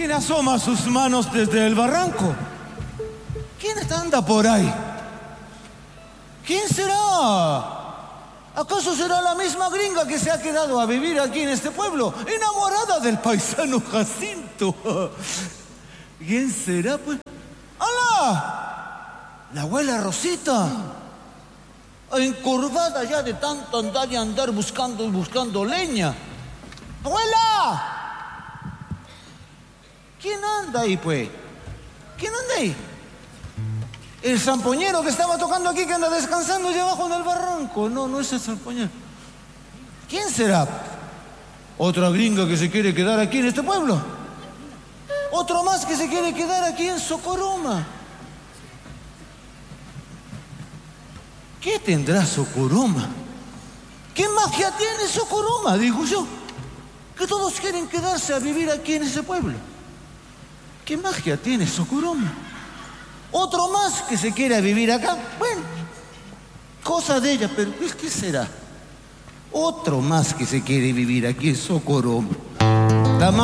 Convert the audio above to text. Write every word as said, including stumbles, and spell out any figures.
¿Quién asoma sus manos desde el barranco? ¿Quién anda por ahí? ¿Quién será? ¿Acaso será la misma gringa que se ha quedado a vivir aquí en este pueblo, enamorada del paisano Jacinto? ¿Quién será, pues? ¡Hala! La abuela Rosita, encorvada ya de tanto andar y andar buscando y buscando leña. ¡Abuela! ¿Quién anda ahí, pues? ¿Quién anda ahí? El zampoñero que estaba tocando aquí, que anda descansando allá abajo en el barranco. No, no es el zampoñero. ¿Quién será? ¿Otra gringa que se quiere quedar aquí en este pueblo? ¿Otro más que se quiere quedar aquí en Socoroma? ¿Qué tendrá Socoroma? ¿Qué magia tiene Socoroma, digo yo? Que todos quieren quedarse a vivir aquí en ese pueblo. ¿Qué magia tiene Socoroma? Otro más que se quiera vivir acá. Bueno, cosa de ella, pero ¿qué será? Otro más que se quiere vivir aquí en Socoroma.